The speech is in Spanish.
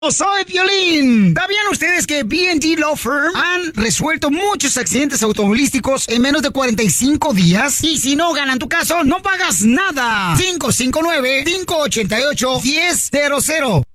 Soy Piolín. ¿Sabían ustedes que B&G Law Firm han resuelto muchos accidentes automovilísticos en menos de 45 días? Y si no ganan tu caso, no pagas nada. 559-588-1000.